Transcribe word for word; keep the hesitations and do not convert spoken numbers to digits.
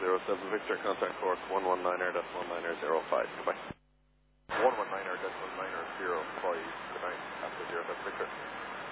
zero seven Victor, contact course one one niner, decimal niner zero five. Goodbye.